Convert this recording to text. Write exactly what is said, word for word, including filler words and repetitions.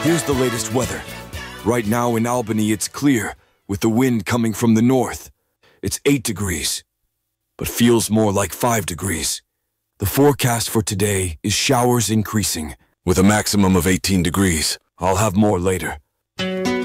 Here's the latest weather. Right now in Albany, it's clear, with the wind coming from the north. It's eight degrees, but feels more like five degrees. The forecast for today is showers increasing, with a maximum of eighteen degrees. I'll have more later.